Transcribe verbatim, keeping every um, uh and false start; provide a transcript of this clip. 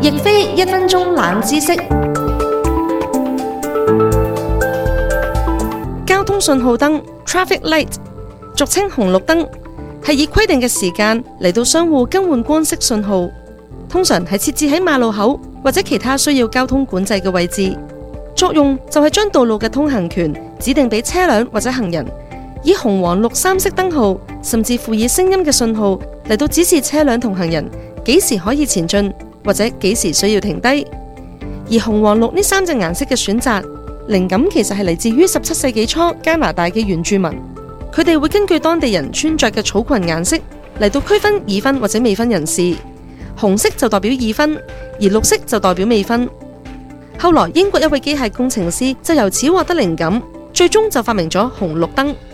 亦非一分鐘冷知識。交通信號燈 （traffic light） 俗稱紅綠燈，係以規定嘅時間嚟到相互更換光色信號，通常係設置喺馬路口或者其他需要交通管制嘅位置。作用就係將道路嘅通行權指定俾車輛或者行人，以紅黃綠三色燈號甚至附以聲音嘅信號嚟到指示車輛同行人幾時可以前進或者幾時需要停低。而紅黃綠呢三隻顏色嘅選擇靈感其實係嚟自於十七世紀初加拿大嘅原住民，佢哋會根據當地人穿着嘅草裙顏色嚟到區分已婚或者未婚人士，紅色就代表已婚，而綠色就代表未婚。後來英國一位機械工程師就由此獲得靈感，最終就發明咗紅綠燈。